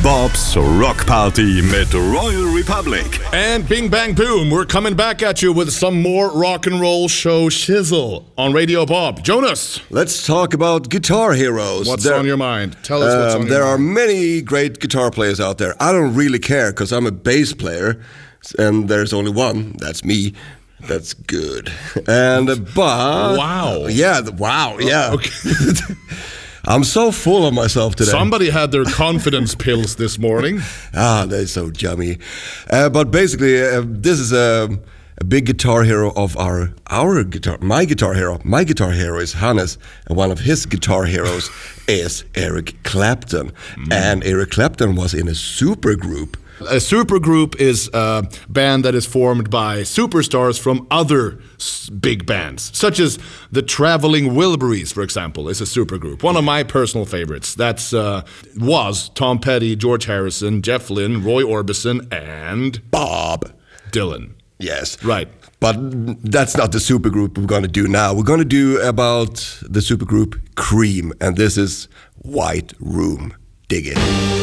Bob's Rock Party mit Royal Republic. And bing bang boom, we're coming back at you with some more rock and roll show shizzle on Radio Bob. Jonas, let's talk about guitar heroes. What's on your mind? Tell us what's on your mind. There are many great guitar players out there. I don't really care because I'm a bass player, and there's only one. That's me. That's good. And but wow, yeah. Okay. I'm so full of myself today. Somebody had their confidence pills this morning. They're so yummy. But basically, this is a big guitar hero of our guitar. My guitar hero. My guitar hero is Hannes, and one of his guitar heroes is Eric Clapton. And Eric Clapton was in a supergroup. A supergroup is a band that is formed by superstars from other big bands, such as the Traveling Wilburys, for example, is a supergroup. One of my personal favorites. Was Tom Petty, George Harrison, Jeff Lynne, Roy Orbison, and Bob Dylan. Yes. Right. But that's not the supergroup we're going to do now. We're going to do about the supergroup Cream, and this is White Room. Dig it.